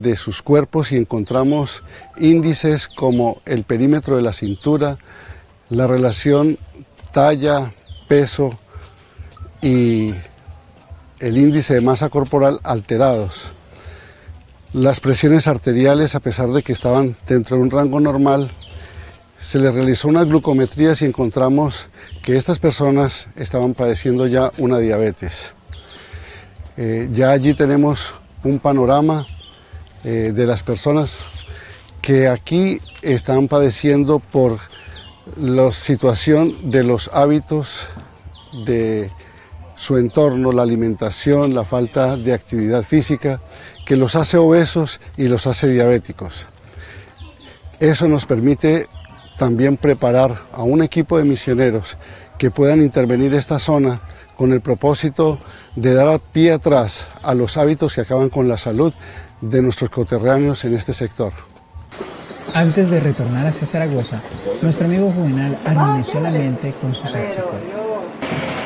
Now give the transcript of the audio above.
de sus cuerpos y encontramos índices como el perímetro de la cintura, la relación talla, peso y el índice de masa corporal alterados. Las presiones arteriales, a pesar de que estaban dentro de un rango normal, se les realizó unas glucometrías y encontramos que estas personas estaban padeciendo ya una diabetes. Ya allí tenemos un panorama de las personas que aquí están padeciendo por la situación de los hábitos de su entorno, la alimentación, la falta de actividad física, que los hace obesos y los hace diabéticos. Eso nos permite también preparar a un equipo de misioneros que puedan intervenir esta zona con el propósito de dar pie atrás a los hábitos que acaban con la salud de nuestros coterráneos en este sector. Antes de retornar hacia Zaragoza, nuestro amigo Juvenal armonizó la mente con su saxofón.